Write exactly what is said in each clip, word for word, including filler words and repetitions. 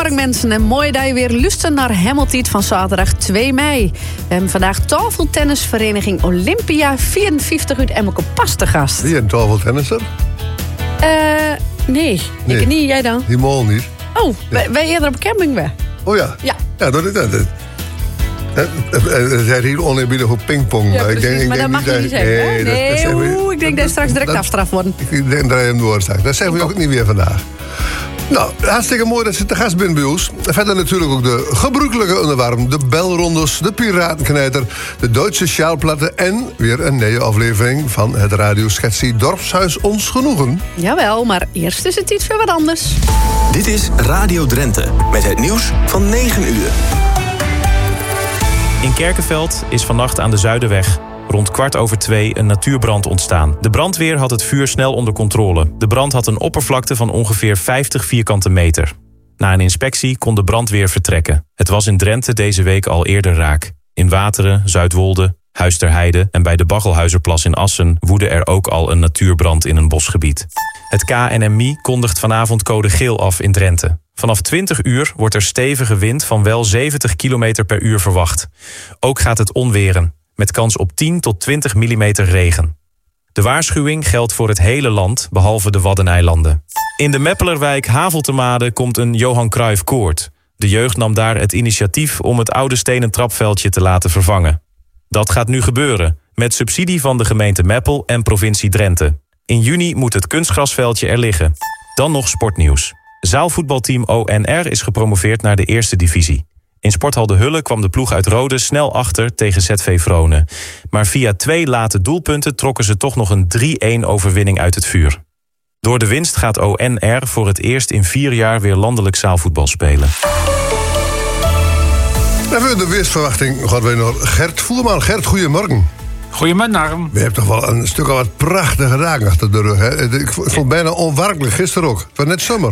Goedemorgen mensen en mooi dat je weer luistert naar Hemeltijd van zaterdag twee mei. We hebben vandaag tafeltennisvereniging Olympia vierenvijftig uit Emmelke Pas te gast. Wie een tafeltennisser? Eh, uh, nee, nee. Ik niet, jij dan? Die mol niet. Oh, nee. wij, wij eerder op camping weg. Oh ja? Ja. Ja, dat is dat. Er zijn hier oneerbiedig op pingpong. Ja, precies, ik denk, ik maar denk dat mag je niet zeggen. Nee, dat, nee dat zeggen we, oeh, ik denk dat je straks direct dat, afstraft worden. Ik denk dat je hem doorstaat. Dat zeggen we ook niet meer vandaag. Nou, hartstikke mooi dat ze te gast bent bij ons. Verder natuurlijk ook de gebruikelijke onderwerpen. De belrondes, de piratenknijter, de Duitse sjaalplatten en weer een nieuwe aflevering van het radioschetsie Dorpshuis Ons Genoegen. Jawel, maar eerst is het iets weer wat anders. Dit is Radio Drenthe met het nieuws van negen uur. In Kerkenveld is vannacht aan de Zuiderweg rond kwart over twee een natuurbrand ontstaan. De brandweer had het vuur snel onder controle. De brand had een oppervlakte van ongeveer vijftig vierkante meter. Na een inspectie kon de brandweer vertrekken. Het was in Drenthe deze week al eerder raak. In Wateren, Zuidwolde, Huis ter Heide en bij de Baggelhuizerplas in Assen woedde er ook al een natuurbrand in een bosgebied. Het K N M I kondigt vanavond code geel af in Drenthe. Vanaf twintig uur wordt er stevige wind van wel zeventig kilometer per uur verwacht. Ook gaat het onweren, met kans op tien tot twintig millimeter regen. De waarschuwing geldt voor het hele land, behalve de Waddeneilanden. In de Meppelerwijk Haveltemade komt een Johan Cruijff Koord. De jeugd nam daar het initiatief om het oude stenen trapveldje te laten vervangen. Dat gaat nu gebeuren, met subsidie van de gemeente Meppel en provincie Drenthe. In juni moet het kunstgrasveldje er liggen. Dan nog sportnieuws. Zaalvoetbalteam O N R is gepromoveerd naar de eerste divisie. In Sporthal de Hulle kwam de ploeg uit Rode snel achter tegen Z V Vronen. Maar via twee late doelpunten trokken ze toch nog een drie-een overwinning uit het vuur. Door de winst gaat O N R voor het eerst in vier jaar weer landelijk zaalvoetbal spelen. Even de weersverwachting gaat weer naar Gert Voerman. Gert, goedemorgen. Goedemiddag. We hebben toch wel een stuk al wat prachtige dagen achter de rug. Hè? Ik vond het bijna onwerkelijk gisteren ook. Het was net zomer.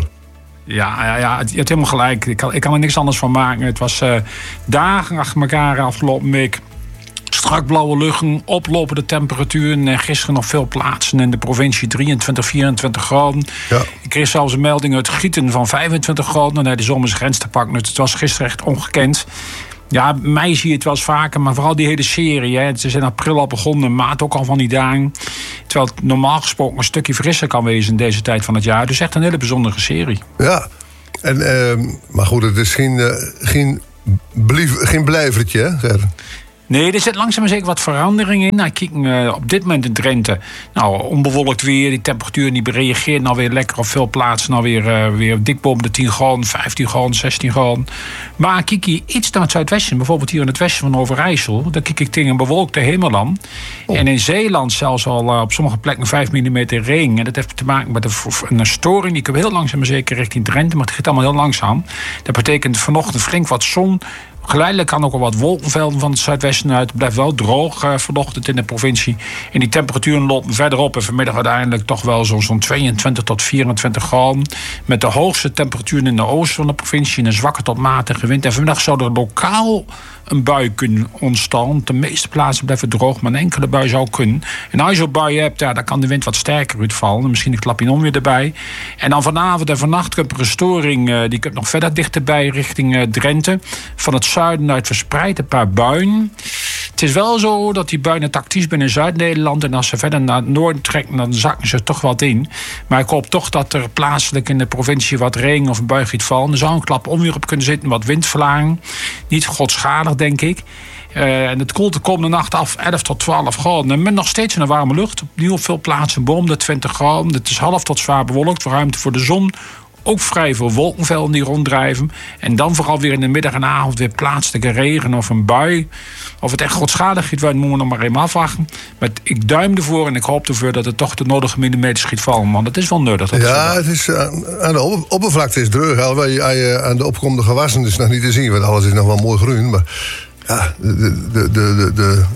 Ja, ja, ja, je hebt helemaal gelijk. Ik kan, ik kan er niks anders van maken. Het was uh, dagen achter elkaar afgelopen week. Strak blauwe luchten, oplopende temperaturen. En gisteren nog veel plaatsen in de provincie drieëntwintig, vierentwintig graden. Ja. Ik kreeg zelfs een melding uit Gieten van vijfentwintig graden. Naar de zomerse grens te pakken. Het was gisteren echt ongekend. Ja, mei zie je het wel eens vaker, maar vooral die hele serie. Hè. Ze zijn in april al begonnen, maart ook al van die dagen. Terwijl het normaal gesproken een stukje frisser kan wezen in deze tijd van het jaar. Dus echt een hele bijzondere serie. Ja, en, uh, maar goed, het is geen, uh, geen, blief, geen blijvertje, hè? Zeg. Nee, er zit langzaam maar zeker wat verandering in. Nou, kijk, uh, op dit moment in Drenthe, nou, onbewolkt weer, die temperatuur die reageert nou weer lekker op veel plaatsen. Nou weer, uh, weer dik boven de tien graden, vijftien graden, zestien graden. Maar kijk hier iets naar het zuidwesten, bijvoorbeeld hier in het westen van Overijssel, dan kijk ik tegen een bewolkte hemel aan. Oh. En in Zeeland zelfs al uh, op sommige plekken vijf millimeter regen. En dat heeft te maken met een, een storing, die komt heel langzaam maar zeker richting Drenthe, maar het gaat allemaal heel langzaam. Dat betekent vanochtend flink wat zon. Geleidelijk kan ook al wat wolkenvelden van het zuidwesten uit. Het blijft wel droog uh, vanochtend in de provincie. En die temperaturen lopen verder op. En vanmiddag uiteindelijk toch wel zo'n zo tweeëntwintig tot vierentwintig graden. Met de hoogste temperaturen in de oosten van de provincie. En een zwakke tot matige wind. En vanmiddag zou er lokaal een bui kunnen ontstaan. De meeste plaatsen blijven droog, maar een enkele bui zou kunnen. En als je zo'n bui hebt, ja, dan kan de wind wat sterker uitvallen. Misschien een klapje om weer erbij. En dan vanavond en vannacht komt er een storing. Uh, die komt nog verder dichterbij richting uh, Drenthe. Van het zuiden uit verspreid een paar buien. Het is wel zo dat die buien tactisch binnen Zuid-Nederland. En als ze verder naar het noorden trekken, dan zakken ze toch wat in. Maar ik hoop toch dat er plaatselijk in de provincie wat regen of een bui gaat vallen. Er zou een klap onweer op kunnen zitten, wat windverlaging. Niet godschalig, denk ik. Uh, en het koelt de komende nacht af elf tot twaalf graden. En met nog steeds een warme lucht. Opnieuw op veel plaatsen boven de twintig graden. Het is half tot zwaar bewolkt. Ruimte voor de zon. Ook vrij veel wolkenvelden die ronddrijven. En dan vooral weer in de middag en avond weer plaatselijke regen of een bui. Of het echt godschalig gaat worden, moeten we nog maar even afwachten. Maar ik duim ervoor en ik hoop ervoor dat het toch de nodige millimeters schiet vallen. Want het is wel nodig. Dat ja, het is, uh, aan de oppervlakte is dreug. Alweer aan de opkomende gewassen is nog niet te zien. Want alles is nog wel mooi groen. Maar ja, de, de, de, de, de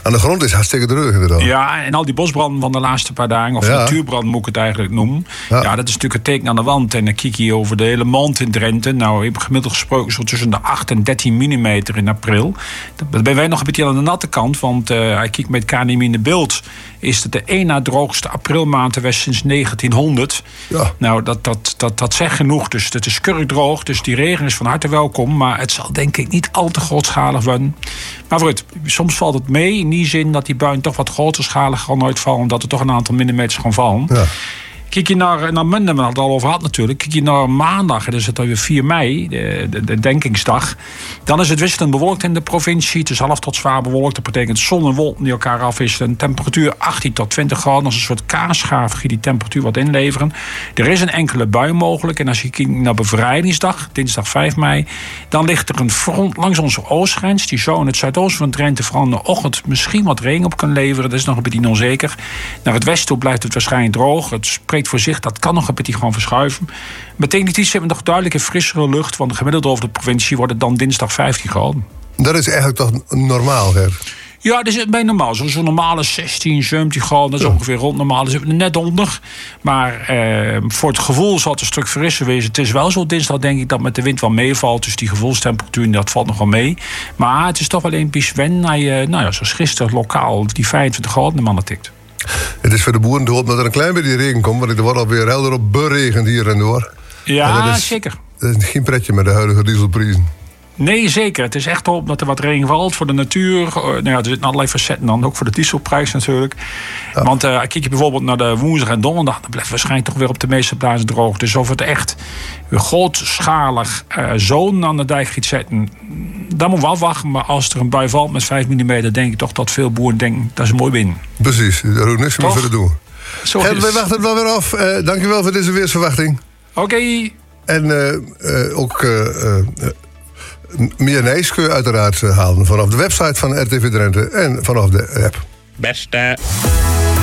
aan de grond is hartstikke druk inderdaad. Ja, en al die bosbranden van de laatste paar dagen, of Ja. natuurbrand moet ik het eigenlijk noemen. Ja. Ja. dat is natuurlijk een teken aan de wand. En dan kijk je over de hele maand in Drenthe. Nou, ik heb gemiddeld gesproken zo tussen de acht en dertien millimeter in april. Dan ben wij nog een beetje aan de natte kant, want uh, ik kijk met K N M I in de beeld. Is het de één na droogste aprilmaand geweest sinds negentienhonderd. Ja. Nou, dat, dat, dat, dat zegt genoeg. Dus het is kurkdroog, dus die regen is van harte welkom. Maar het zal denk ik niet al te grootschalig worden. Maar vooruit, soms valt het mee in die zin dat die buien toch wat grootschalig gaan uitvallen. Omdat er toch een aantal millimeters gaan vallen. Ja. Kijk je naar, naar Munden, we hadden het al over gehad natuurlijk. Kijk je naar maandag, dat is het alweer vier mei, de, de, de denkingsdag. Dan is het wisselend bewolkt in de provincie. Het is half tot zwaar bewolkt. Dat betekent zon en wolken die elkaar afwisselen. Temperatuur achttien tot twintig graden. Als een soort kaasschaaf die temperatuur wat inleveren. Er is een enkele bui mogelijk. En als je kijkt naar bevrijdingsdag, dinsdag vijf mei... dan ligt er een front langs onze oostgrens. Die zou in het zuidoosten van Drenthe vooral in de ochtend misschien wat regen op kunnen leveren. Dat is nog een beetje onzeker. Naar het westen toe blijft het waarschijnlijk droog. Het spreekt voor zich, dat kan nog een beetje gewoon verschuiven. Betekent iets, hebben we nog duidelijk in frissere lucht. Want de gemiddelde over de provincie wordt het dan dinsdag vijftien graden. Dat is eigenlijk toch normaal, hè? Ja, dat is bij normaal. Zo'n zo normale zestien, zeventien graden, dat is Ja. ongeveer rond normaal. Daar zitten we er net onder. Maar eh, voor het gevoel zal het een stuk frisser wezen. Het is wel zo dinsdag, denk ik, dat met de wind wel meevalt. Dus die gevoelstemperatuur, dat valt nog wel mee. Maar het is toch wel een beetje wen naar je, nou ja, zoals gisteren lokaal, die vijfentwintig graden de mannen tikt. Het is voor de boeren te hopen dat er een klein beetje regen komt. Want er wordt alweer helder op beregend hier en door. En Ja, dat is, zeker. Dat is geen pretje met de huidige dieselprijzen. Nee, zeker. Het is echt hoop dat er wat regen valt voor de natuur. Uh, nou ja, er zitten allerlei facetten dan, ook voor de dieselprijs natuurlijk. Ja. Want uh, kijk je bijvoorbeeld naar de woensdag en donderdag, dan blijft het waarschijnlijk toch weer op de meeste plaatsen droog. Dus of het echt weer grootschalig uh, zoden aan de dijk gaat zetten, dan moeten we afwachten. Maar als er een bui valt met vijf millimeter, denk ik toch dat veel boeren denken, dat is een mooi win. Precies, daar hoeft niks meer Toch? voor te doen. Zo En is we het. wachten het wel weer af. Uh, dankjewel voor deze weersverwachting. Oké. En uh, uh, ook uh, uh, meer nieuws kun je uiteraard uh, halen vanaf de website van R T V Drenthe en vanaf de app. Beste